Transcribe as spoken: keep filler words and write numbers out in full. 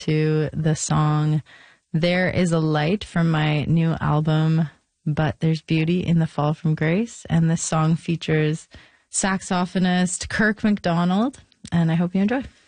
to the song There Is a Light from my new album, But There's Beauty in the Fall from Grace. And this song features saxophonist Kirk MacDonald, and I hope you enjoy.